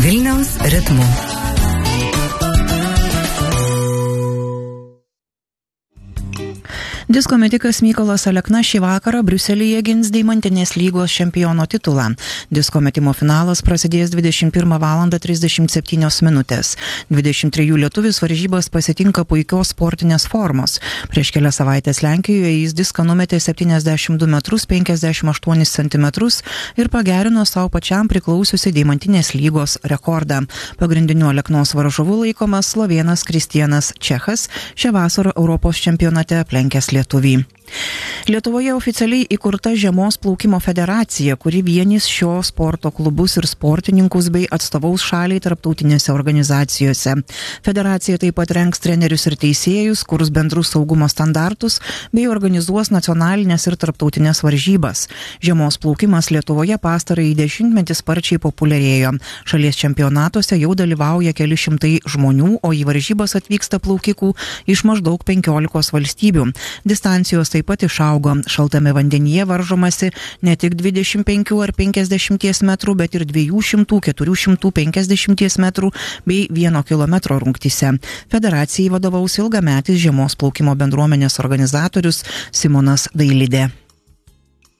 Vilniaus ritmu. Disko metikas Mykolas Alekna šį vakarą Briuselyje gins Deimantinės lygos čempiono titulą. Disko metimo finalas prasidės 21:37 minutės. 23 lietuvis varžybas pasitinka puikios sportinės formos. Prieš kelias savaitės Lenkijoje jis diską numetė 72 metrus 58 centimetrus ir pagerino savo pačiam priklausiusi Deimantinės lygos rekordą. Pagrindiniu Aleknos varžovu laikomas slovėnas Kristianas Čechas, šią vasarą Europos čempionate aplenkęs lietuvį. Lietuvoje oficialiai įkurta Žiemos plaukimo federacija, kuri vienys šio sporto klubus ir sportininkus bei atstovaus šaliai tarptautinėse organizacijose. Federacija taip pat rengs trenerius ir teisėjus, kurs bendrus saugumo standartus bei organizuos nacionalinės ir tarptautinės varžybas. Žiemos plaukimas Lietuvoje pastarąjį dešimtmetį sparčiai populiarėjo. Šalies čempionatuose jau dalyvauja keli šimtai žmonių, o į varžybas atvyksta plaukikų iš maždaug 15 valstybių. Distancijos taip pat išaugo. Šaltame vandenyje varžomasi ne tik 25 ar 50 metrų, bet ir 200-450 metrų bei 1 kilometro rungtyse. Federacijai vadovaus ilgametis žiemos plaukimo bendruomenės organizatorius Simonas Dailidė.